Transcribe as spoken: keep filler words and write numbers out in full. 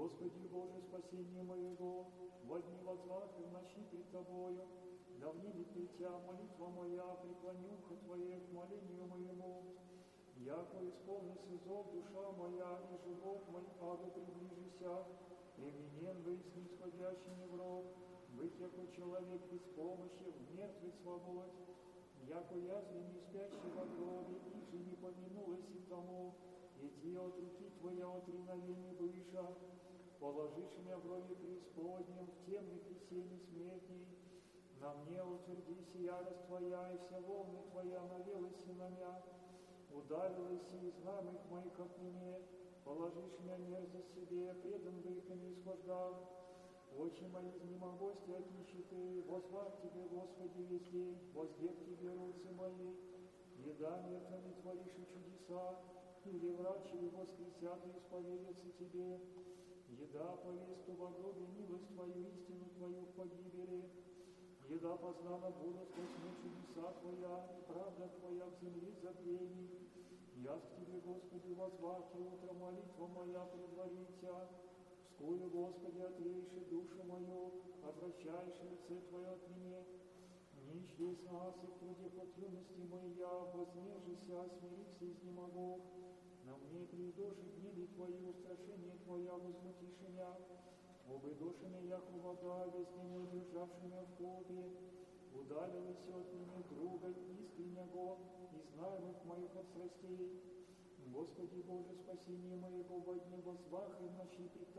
Господи Боже, спасение моего, во дни возвах и в ночи пред Тобою, да внемит Тя молитва моя, преклони ухо Твое к молению моему. Яко исполнится зов душа моя, и живот мой аду приближися, применен бы снисходящий не в рог, быть яко человек без помощи, в мертвый свободь, яко язви не спящий во гробе, и же не помянулась и тому, иди от руки Твоя отреновение быша, положишь меня в рови преисподнем, в темной пресени смертней, на мне утвердись ярость Твоя, и вся волны Твоя навелась и на меня, удалилась из знамых моих от мне, положишь меня мерзость себе, предан бы их и не исхождал. Очи мои изнемогости от нищеты, возвав Тебе, Господи, весь день, воздев Тебе руцы мои, еда мертвыми творишь и чудеса, или врачи воскресят и исповедятся Тебе, еда повесту во гробе милость Твою, истину Твою в погибели, еда познана будут во сне чудеса Твоя, и правда Твоя в земле забвений. Я к Тебе, Господи, возвах, и утро молитва моя предваритя. Вскую, Господи, отрейши душу мою, отвращаешь лице Твое от меня. Нищ есть нас, и в труде от юности моя, вознежися, смирися, изнемогу. На мне придоши гнили Твои, устрашение Твоя, возмутишь меня. Обыдошими, яко вода, весь день удержавшими в копе, удалилась от меня друга искреннего, и знаемых моих от страстей. Господи Боже, спасение моего во дне возвах и в ночи пред